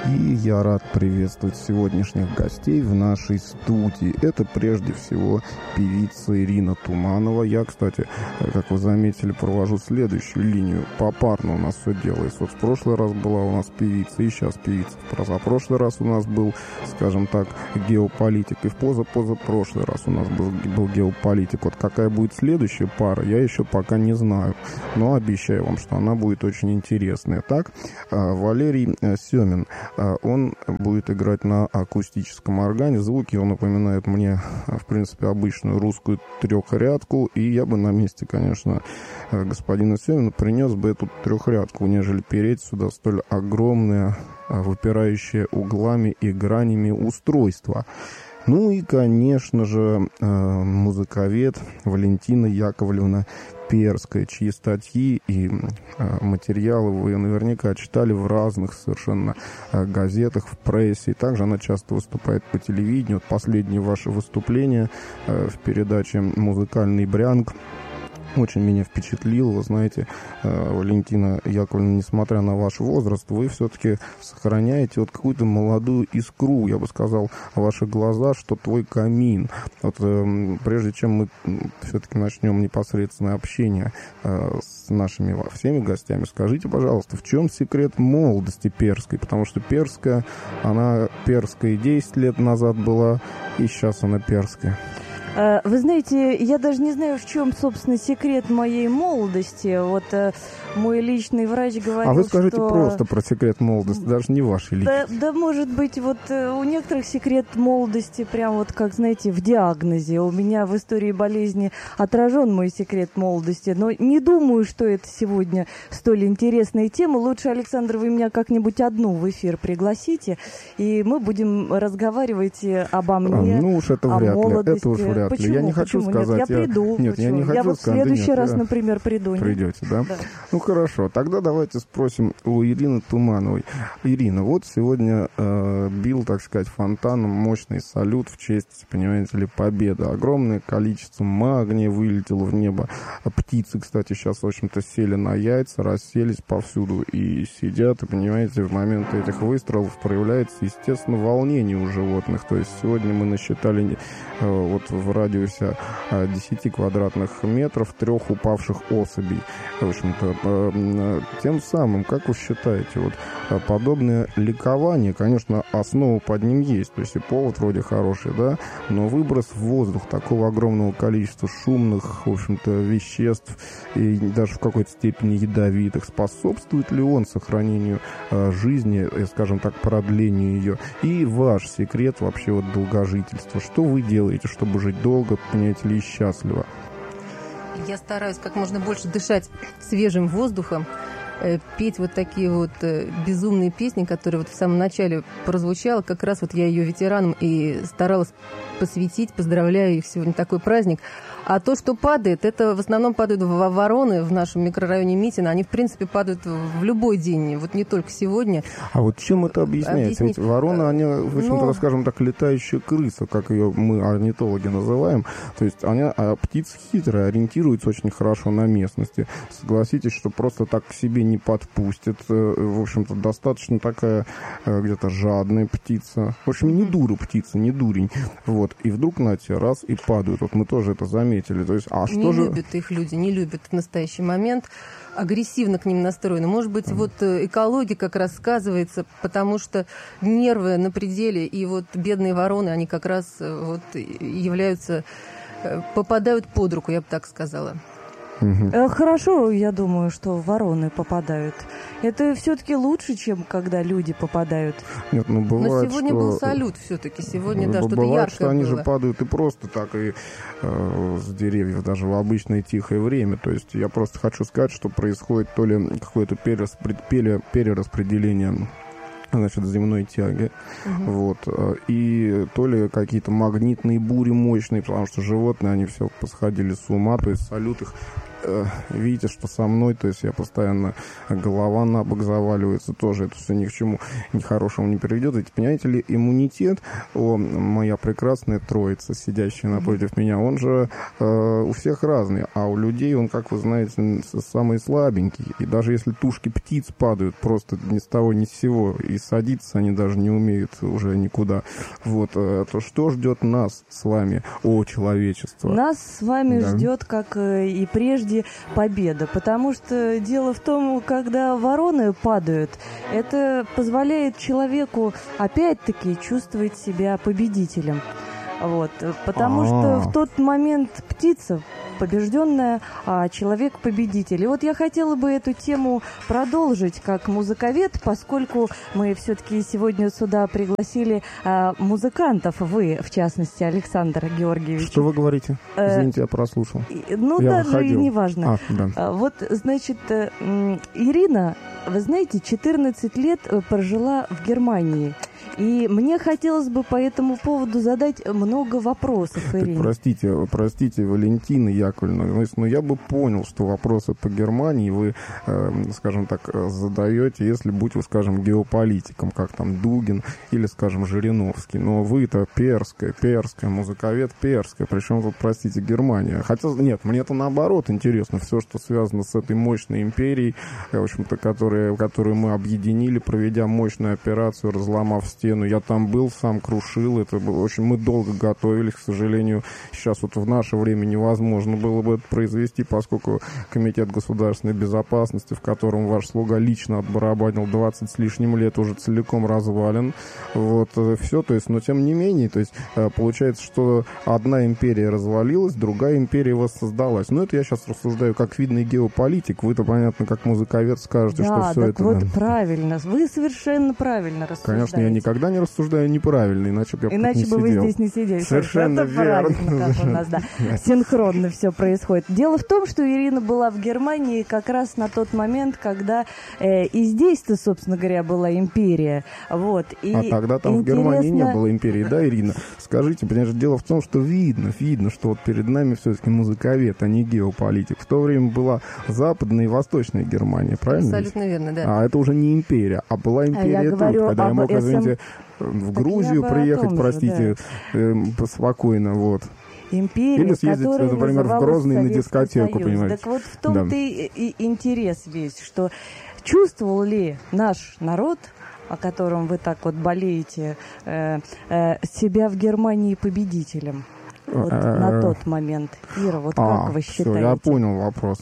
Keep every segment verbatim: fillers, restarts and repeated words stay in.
И я рад приветствовать сегодняшних гостей в нашей студии. Это прежде всего певица Ирина Туманова. Я, кстати, как вы заметили, провожу следующую линию. Попарно у нас все делается. Вот в прошлый раз была у нас певица, и сейчас певица. В позапрошлый раз у нас был, скажем так, геополитик. И в позапозапрошлый раз у нас был, был геополитик. Вот какая будет следующая пара, я еще пока не знаю. Но обещаю вам, что она будет очень интересная. Так, Валерий Семин. Он будет играть на акустическом органе. Звуки он напоминает мне, в принципе, обычную русскую трехрядку. И я бы на месте, конечно, господина Семина принес бы эту трехрядку, нежели переть сюда столь огромное, выпирающее углами и гранями устройство. Ну и, конечно же, музыковед Валентина Яковлевна Перская, чьи статьи и материалы вы наверняка читали в разных совершенно газетах, в прессе. И также она часто выступает по телевидению. Вот последнее ваше выступление в передаче «Музыкальный брянг» очень меня впечатлило. Вы знаете, Валентина Яковлевна, несмотря на ваш возраст, вы все-таки сохраняете вот какую-то молодую искру, я бы сказал, ваши глаза, что твой камин. Вот прежде чем мы все-таки начнем непосредственное общение с нашими всеми гостями, скажите, пожалуйста, в чем секрет молодости Перской? Потому что Перская, она Перская десять лет назад была, и сейчас она Перская. Вы знаете, я даже не знаю, в чем, собственно, секрет моей молодости. Вот э, мой личный врач говорил, А вы скажите что... просто про секрет молодости, даже не вашей личной. Да, да, может быть, вот э, у некоторых секрет молодости прям вот, как, знаете, в диагнозе. У меня в истории болезни отражен мой секрет молодости. Но не думаю, что это сегодня столь интересная тема. Лучше, Александр, вы меня как-нибудь одну в эфир пригласите, и мы будем разговаривать обо мне, а, ну уж это о вряд ли, молодости. это уж вряд ли. Почему? Я не хочу Почему? сказать... Нет, я приду. Нет, я не хочу я вот в сказать... следующий нет, раз, я... например, приду. Нет? Придете, да? Да. Ну, хорошо. Тогда давайте спросим у Ирины Тумановой. Ирина, вот сегодня э, бил, так сказать, фонтаном мощный салют в честь, понимаете ли, победы. Огромное количество магния вылетело в небо. Птицы, кстати, сейчас, в общем-то, сели на яйца, расселись повсюду и сидят. И, понимаете, в момент этих выстрелов проявляется, естественно, волнение у животных. То есть сегодня мы насчитали э, вот в радиусе десять квадратных метров трех упавших особей. В общем-то, э, тем самым, как вы считаете, вот подобное ликование, конечно, основа под ним есть, то есть и повод вроде хороший, да, но выброс в воздух такого огромного количества шумных, в общем-то, веществ и даже в какой-то степени ядовитых, способствует ли он сохранению э, жизни, э, скажем так, продлению ее? И ваш секрет вообще вот долгожительства. Что вы делаете, чтобы жить долго, понимаете ли, и счастливо? Я стараюсь как можно больше дышать свежим воздухом, э, петь вот такие вот э, безумные песни, которые вот в самом начале прозвучала. Как раз вот я ее ветераном и старалась посвятить, поздравляю их, сегодня такой праздник. А то, что падает, это в основном падают вороны в нашем микрорайоне Митина. Они, в принципе, падают в любой день, вот не только сегодня. А вот чем это объясняется? Объяснить... Ведь ворона, они, в общем-то, ну... скажем так, летающая крыса, как ее мы, орнитологи, называем. То есть она, а птица хитрая, ориентируется очень хорошо на местности. Согласитесь, что просто так к себе не подпустит. В общем-то, достаточно такая где-то жадная птица. В общем, не дура птица, не дурень. Вот. И вдруг на те раз и падают. Вот мы тоже это заметили. То есть, а что не же... любят их люди, не любят в настоящий момент, агрессивно к ним настроены. Может быть, mm. вот экология как раз сказывается, потому что нервы на пределе, и вот бедные вороны, они как раз вот являются, попадают под руку, я бы так сказала. Угу. Хорошо, я думаю, что вороны попадают. Это все-таки лучше, чем когда люди попадают. Нет, ну бывает, Но сегодня что... был салют все-таки. Сегодня, да, что-то бывает, яркое что они было. же падают и просто так, и э, с деревьев, даже в обычное тихое время. То есть я просто хочу сказать, что происходит то ли какое-то перераспред... перераспределение, значит, земной тяги, угу. вот, и то ли какие-то магнитные бури мощные, потому что животные, они все посходили с ума, то есть салют их э, видите, что со мной, то есть я постоянно, голова на бок заваливается, тоже это все ни к чему нехорошему не приведет. Ведь, понимаете ли, иммунитет, о, моя прекрасная троица, сидящая напротив меня, он же э, у всех разный, а у людей он, как вы знаете, самый слабенький. И даже если тушки птиц падают просто ни с того ни с сего, и садиться они даже не умеют уже никуда, вот, э, то что ждет нас с вами, о, человечество? Нас с вами Да. ждет, как и прежде, победа. Потому что дело в том, когда вороны падают, это позволяет человеку опять-таки чувствовать себя победителем. Вот. Потому А-а-а. что в тот момент птица побежденная, а человек победитель. И вот я хотела бы эту тему продолжить как музыковед, поскольку мы все-таки сегодня сюда пригласили а, музыкантов, вы, в частности, Александр Георгиевич. Что вы говорите? Э, Извините, я прослушал. И- Ну, Я даже и выходил. не важно. А, да. А, Вот, значит, э, м, Ирина, вы знаете, четырнадцать лет э, прожила в Германии. И мне хотелось бы по этому поводу задать много вопросов Так, Ирине. простите, простите, Валентина Яковлевна, ну, но я бы понял, что вопросы по Германии вы, э, скажем так, э, задаете, если будь вы, скажем, геополитиком, как там Дугин или, скажем, Жириновский. Но вы-то перская, перская, музыковед перская, причем тут, простите, Германия. Хотя, нет, мне это наоборот интересно, все, что связано с этой мощной империей, э, в общем-то, которая, которую мы объединили, проведя мощную операцию, разломав стену. Я там был, сам крушил. Это было очень... Мы долго готовились, к сожалению. Сейчас вот в наше время невозможно было бы это произвести, поскольку Комитет государственной безопасности, в котором ваш слуга лично отбарабанил двадцать с лишним лет, уже целиком развален. Вот, все, то есть, но тем не менее, то есть, получается, что одна империя развалилась, другая империя воссоздалась. Но это я сейчас рассуждаю как видный геополитик. Вы-то, понятно, как музыковед скажете, Да, что все так это... вот да. правильно. Вы совершенно правильно рассуждаете. Конечно, я никогда не рассуждаю неправильно, иначе бы я тут Иначе не бы вы сидел. здесь не сидели. Совершенно Это правильно, верно. как у нас, да. Синхронно все происходит. Дело в том, что Ирина была в Германии как раз на тот момент, когда э, и здесь-то, собственно говоря, была империя. Вот. И А тогда там в Германии не интересно- было империи, да, Ирина? Скажите, понимаешь, дело в том, что видно, видно, что вот перед нами все-таки музыковед, а не геополитик. В то время была Западная и Восточная Германия, правильно? Абсолютно верно, да. А это уже не империя, а была империя я тут, говорю когда я об мог, СМ. извините, в Так Грузию я бы о приехать, том же, простите, эм, спокойно, вот. Империя, Или съездить, которая например, в называлась Грозный на Советский дискотеку, Союз. понимаете. Так вот в том-то Да. и, и интерес весь, что чувствовал ли наш народ, о котором вы так вот болеете, э, э, себя в Германии победителем вот на тот момент? Ира, вот А, как вы все, считаете? я понял вопрос.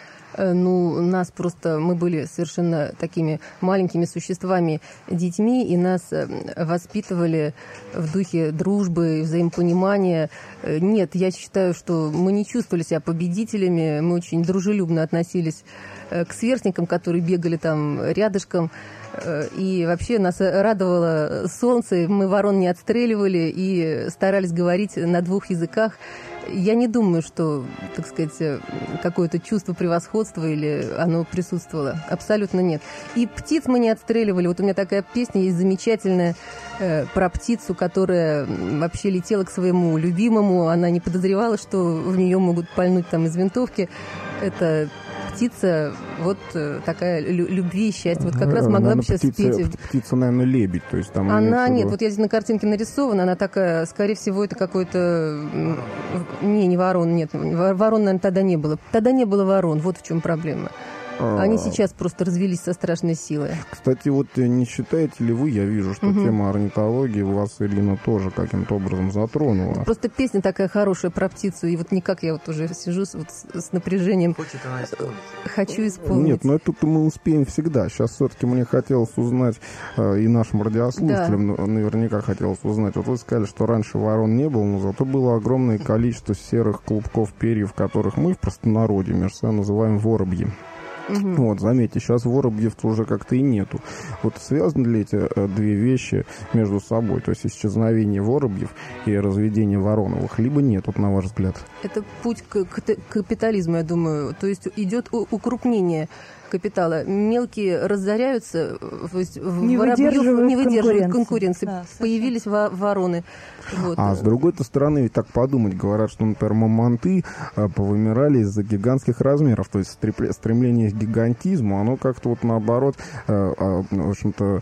Э, Ну, нас просто, мы были совершенно такими маленькими существами, детьми, и нас э, воспитывали в духе дружбы, взаимопонимания. Э, Нет, я считаю, что мы не чувствовали себя победителями, мы очень дружелюбно относились э, к сверстникам, которые бегали там рядышком. Э, И вообще нас радовало солнце, мы ворон не отстреливали и старались говорить на двух языках. Я не думаю, что, так сказать, какое-то чувство превосходства или оно присутствовало. Абсолютно нет. И птиц мы не отстреливали. Вот у меня такая песня есть замечательная э, про птицу, которая вообще летела к своему любимому. Она не подозревала, что в нее могут пальнуть там из винтовки. Это птица вот э, такая лю- любви и счастья. Вот как раз могла Наверное, бы сейчас птица, спеть. птица, наверное, лебедь. То есть там Она, имеется в нет, виду- вот я здесь на картинке нарисована, она такая, скорее всего, это какой-то... м, Не, не ворон, нет, ворон, наверное, тогда не было. Тогда не было ворон, вот в чем проблема. Они А, сейчас просто развелись со страшной силой. Кстати, вот э, не считаете ли вы, я вижу, что Мгм. тема орнитологии у вас, Ирина, тоже каким-то образом затронула. Просто песня такая хорошая про птицу, и вот никак я вот уже сижу с, вот с, с напряжением. Хочет она исполнить. Хочу исполнить. Нет, но это мы успеем всегда. Сейчас все-таки мне хотелось узнать, э, и нашим радиослушателям Да. наверняка хотелось узнать. Вот вы сказали, что раньше ворон не было, но зато было огромное количество серых клубков перьев, которых мы в простонародье между собой называем воробьи. Мгм. Вот, заметьте, сейчас воробьев уже как-то и нету. Вот связаны ли эти э, две вещи между собой? То есть исчезновение воробьев и разведение вороновых? Либо нет, вот на ваш взгляд? Это путь к, к т- к капитализму, я думаю. То есть идет у- укрупнение капитала. Мелкие разоряются, то есть не воробьев выдерживают не выдерживают конкуренции. конкуренции. Да, Появились во- вороны. Вот. А с другой-то стороны, ведь так подумать, говорят, что, например, мамонты а, повымирали из-за гигантских размеров, то есть стремление к гигантизму, оно как-то вот наоборот, а, а, в общем-то,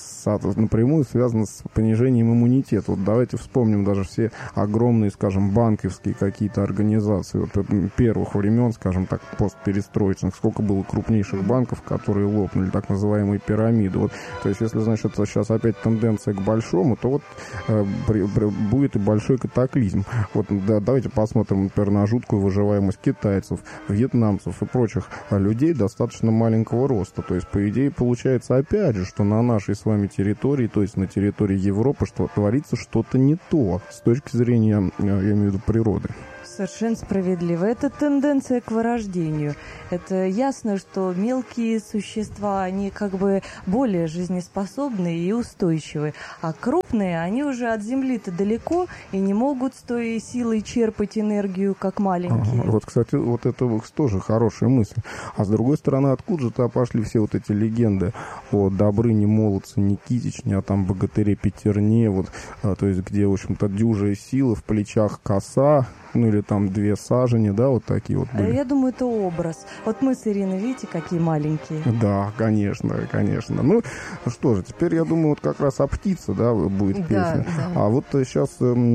с, напрямую связано с понижением иммунитета. Вот давайте вспомним даже все огромные, скажем, банковские какие-то организации вот, первых времен, скажем так, постперестроечных, сколько было крупнейших банков, которые лопнули, так называемые пирамиды. Вот, то есть, если, значит, это сейчас опять тенденция к большому, то вот э, при, при, будет и большой катаклизм. Вот, да, давайте посмотрим, например, на жуткую выживаемость китайцев, вьетнамцев и прочих людей достаточно маленького роста. То есть, по идее, получается опять же, что на нашей с вами территории, то есть на территории Европы, что творится что-то не то с точки зрения, я имею в виду, природы. Совершенно справедливо. Это тенденция к вырождению. Это ясно, что мелкие существа, они как бы более жизнеспособны и устойчивы. А крупные, они уже от земли-то далеко и не могут с той силой черпать энергию, как маленькие. Ага. Вот, кстати, вот это тоже хорошая мысль. А с другой стороны, откуда же-то пошли все вот эти легенды о Добрыне, Молодце, Никитичне, а там богатыре Петерне, вот, а, то есть где, в общем-то, дюжая сила, в плечах коса, ну или там две сажени, да, вот такие вот были. Я думаю, это образ. Вот мы с Ириной, видите, какие маленькие. Да, конечно, конечно. Ну, что же, теперь, я думаю, вот как раз о птице, да, будет песня. Да, да. А вот сейчас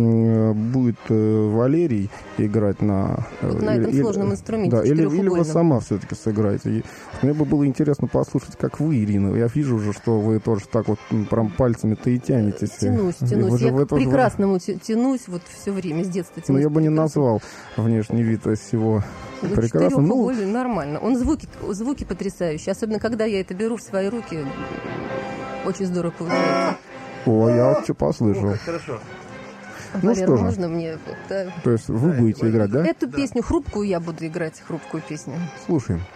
э, будет э, Валерий играть на... Э, вот на этом или, сложном инструменте, да, или, или вы четырехугольном. сама все-таки сыграете. И мне бы было интересно послушать, как вы, Ирина. Я вижу уже, что вы тоже так вот прям пальцами-то и тянетесь. Тянусь, Вы тянусь. же Я в к это уже- прекрасному тя- тянусь вот все время, с детства Ну, тянусь. я бы не Прекрасно. назвал внешний вид всего Ну, прекрасным. Ну, четырехугольный, нормально. Он звуки, звуки потрясающие. Особенно, когда я это беру в свои руки, очень здорово получается. о, я вот что послышал. О, как хорошо. Ну Валер, что же. можно мне... Да. То есть вы будете играть, да? Эту песню хрупкую я буду играть, хрупкую песню. Слушаем.